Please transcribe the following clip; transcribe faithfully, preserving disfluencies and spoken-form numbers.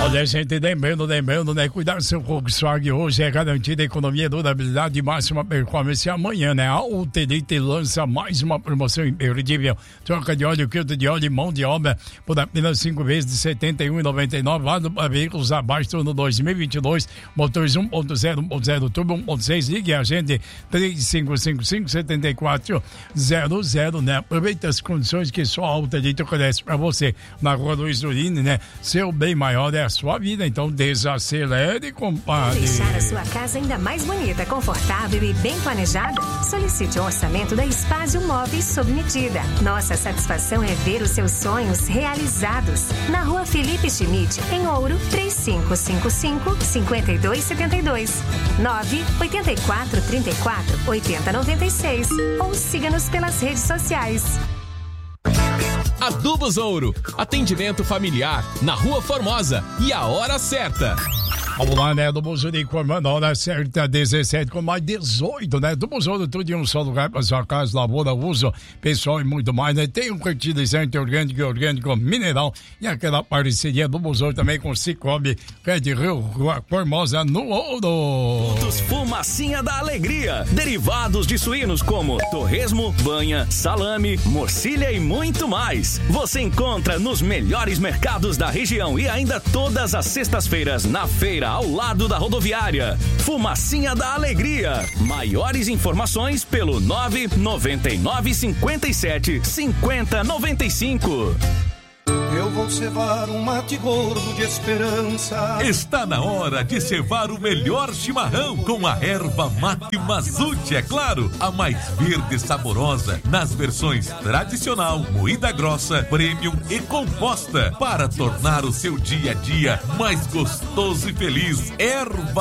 Olha, gente, lembrando, lembrando, né? Cuidar do seu Volkswagen hoje é garantida economia, durabilidade e máxima performance. Amanhã, né? A Ultelite lança mais uma promoção imperdível. Troca de óleo, quilo de óleo e mão de obra por apenas cinco vezes de setenta e um reais e noventa e nove centavos. Válido para veículos abaixo no dois mil e vinte e dois. Motores um ponto zero, um ponto zero turbo, um ponto seis. Ligue a gente três cinco cinco cinco, sete quatro zero zero, né? Aproveita as condições que só a Ultelite oferece para você. Na rua Luiz Durini, né? Seu bem maior é a sua vida, então desacelere, compadre. Deixar a sua casa ainda mais bonita, confortável e bem planejada? Solicite um orçamento da Espásio Móveis sob medida. Nossa satisfação é ver os seus sonhos realizados. Na rua Felipe Schmidt, em Ouro, três cinco cinco cinco, cinco dois sete dois, nove oito quatro, três quatro, oito zero nove seis ou siga-nos pelas redes sociais. Adubos Ouro, atendimento familiar na Rua Formosa e a hora certa. Vamos lá, né? Do Museu informando a hora certa, dezessete com mais dezoito, né? Do Museu, tudo em um só lugar para sua casa, lavoura, uso pessoal e muito mais, né? Tem um fertilizante orgânico e orgânico mineral e aquela parceria do Museu também com Cicobi, que é de Rio Rua Formosa, no Ouro. Dos Fumacinha da Alegria, derivados de suínos como torresmo, banha, salame, morcilha e muito mais. Você encontra nos melhores mercados da região e ainda todas as sextas-feiras na feira ao lado da rodoviária. Fumacinha da Alegria. Maiores informações pelo nove nove nove, cinco sete, cinco zero nove cinco. Eu vou cevar um mate gordo de esperança. Está na hora de cevar o melhor chimarrão com a erva mate Mazute, é claro, a mais verde e saborosa nas versões tradicional, moída grossa, premium e composta para tornar o seu dia a dia mais gostoso e feliz. Erva